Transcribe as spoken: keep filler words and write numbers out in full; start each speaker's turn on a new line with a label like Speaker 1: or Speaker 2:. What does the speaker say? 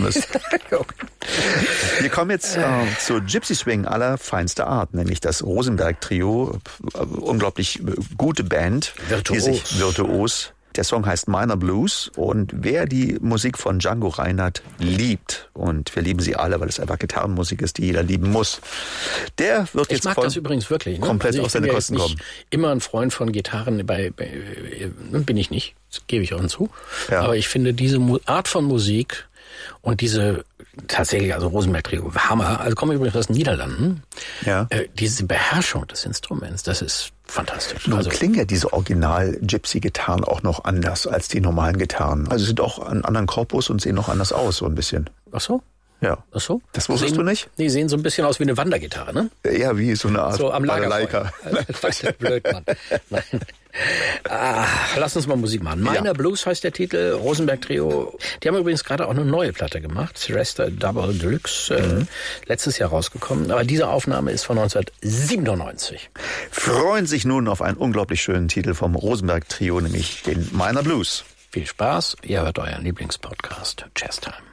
Speaker 1: Schlimmes. Wir kommen jetzt äh, zu Gypsy Swing allerfeinster Art, nämlich das Rosenberg-Trio. Unglaublich gute Band,
Speaker 2: Virtuos.
Speaker 1: die sich virtuos. Der Song heißt Minor Blues und wer die Musik von Django Reinhardt liebt, und wir lieben sie alle, weil es einfach Gitarrenmusik ist, die jeder lieben muss, der wird
Speaker 2: ich
Speaker 1: jetzt
Speaker 2: mag
Speaker 1: voll
Speaker 2: das übrigens wirklich. Ne?
Speaker 1: komplett
Speaker 2: also
Speaker 1: auf seine
Speaker 2: ja
Speaker 1: Kosten kommen.
Speaker 2: Immer ein Freund von Gitarren, bei, bei bin ich nicht, das gebe ich auch hinzu.
Speaker 1: Ja.
Speaker 2: Aber ich finde diese Art von Musik und diese tatsächlich, also Rosenberg-Trio, Hammer, also kommen übrigens aus den Niederlanden,
Speaker 1: Ja.
Speaker 2: äh, diese Beherrschung des Instruments, das ist fantastisch.
Speaker 1: Nun
Speaker 2: Also,
Speaker 1: klingen ja diese Original-Gypsy-Gitarren auch noch anders als die normalen Gitarren. Also sie sind auch einen anderen Korpus und sehen noch anders aus, so ein bisschen.
Speaker 2: ach so?
Speaker 1: Ja.
Speaker 2: Ach so?
Speaker 1: Das wusstest
Speaker 2: sehen,
Speaker 1: du nicht?
Speaker 2: Die sehen so ein bisschen aus wie eine Wandergitarre, ne?
Speaker 1: Ja, wie so eine Art
Speaker 2: So am
Speaker 1: Balalaika.
Speaker 2: Lagerfeuer. Blöd, Mann. Nein. Ah, lass uns mal Musik machen. Minor
Speaker 1: Ja.
Speaker 2: Blues heißt der Titel, Rosenberg Trio. Die haben übrigens gerade auch eine neue Platte gemacht, Resta Double Deluxe,
Speaker 1: Mhm.
Speaker 2: äh, letztes Jahr rausgekommen. Aber diese Aufnahme ist von neunzehnhundertsiebenundneunzig.
Speaker 1: Freuen sich nun auf einen unglaublich schönen Titel vom Rosenberg-Trio, nämlich den Minor Blues.
Speaker 2: Viel Spaß, ihr hört euren Lieblingspodcast, Jazz Time.